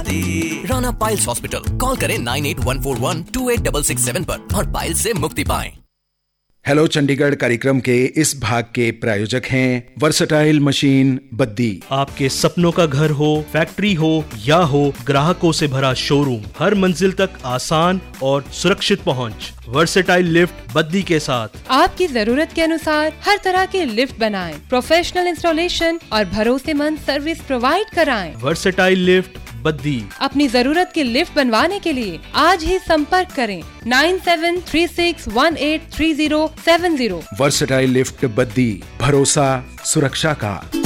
Rana piles hospital, call करें 9814128667 पर और पाइल्स से मुक्ति पाएं। हेलो चंडीगढ़ कार्यक्रम के इस भाग के प्रायोजक हैं वर्सेटाइल मशीन बद्दी। आपके सपनों का घर हो, फैक्ट्री हो या हो ग्राहकों से भरा शोरूम, हर मंजिल तक आसान और सुरक्षित पहुंच। वर्सेटाइल लिफ्ट बद्दी के साथ आपकी जरूरत के अनुसार हर तरह के लिफ्ट बनाएं, प्रोफेशनल इंस्टॉलेशन और भरोसेमंद सर्विस प्रोवाइड कराएं। Versatile lift Baddi. अपनी जरूरत की लिफ्ट बनवाने के लिए आज ही संपर्क करें 9736183070। वर्सेटाइल लिफ्ट बद्दी, भरोसा सुरक्षा का।